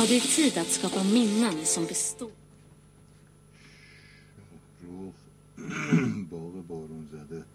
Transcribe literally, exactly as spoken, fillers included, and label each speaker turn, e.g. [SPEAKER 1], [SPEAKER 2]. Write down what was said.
[SPEAKER 1] Ja, det är tid att skapa minnen som består.
[SPEAKER 2] روغ بار بارون زده